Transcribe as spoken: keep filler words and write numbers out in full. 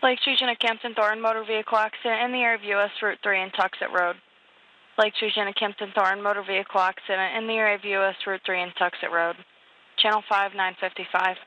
Lakes Region of Kempton Thorne motor vehicle accident in the area of U S Route three and Tuxet Road. Lakes Region of Kempton Thorne motor vehicle accident in the area of U S Route three and Tuxet Road. Channel five, nine fifty-five.